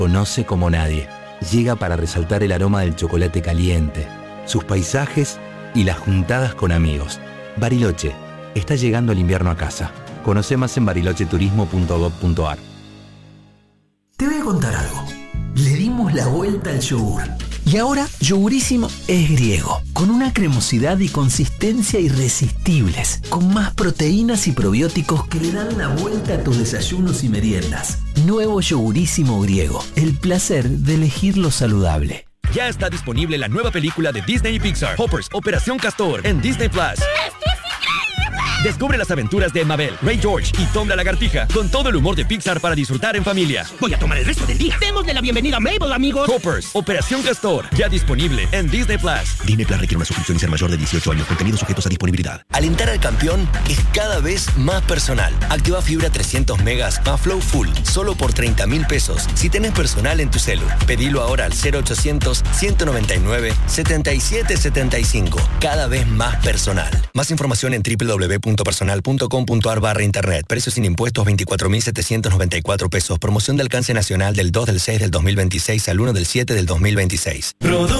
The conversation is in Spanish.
conoce como nadie. Llega para resaltar el aroma del chocolate caliente, sus paisajes y las juntadas con amigos. Bariloche, está llegando el invierno a casa. Conoce más en barilocheturismo.gov.ar. Te voy a contar algo. Le dimos la vuelta al yogur. Y ahora Yogurísimo es griego, con una cremosidad y consistencia irresistibles, con más proteínas y probióticos que le dan la vuelta a tus desayunos y meriendas. Nuevo Yogurísimo griego, el placer de elegir lo saludable. Ya está disponible la nueva película de Disney y Pixar, Hoppers, Operación Castor, en Disney Plus. Descubre las aventuras de Mabel, Ray George y Tom la Lagartija con todo el humor de Pixar para disfrutar en familia. Voy a tomar el resto del día. Démosle la bienvenida a Mabel, amigos. Hoppers, Operación Castor, ya disponible en Disney Plus. Disney Plus requiere una suscripción y ser mayor de 18 años. Contenidos sujetos a disponibilidad. Alentar al campeón es cada vez más personal. Activa fibra 300 megas más Flow Full, solo por 30.000 pesos. Si tenés personal en tu celu, pedilo ahora al 0800-199-7775. Cada vez más personal. Más información en www.personal.com.ar/internet. Precios sin impuestos 24.794 pesos. Promoción de alcance nacional del 2 del 6 del 2026 al 1 del 7 del 2026.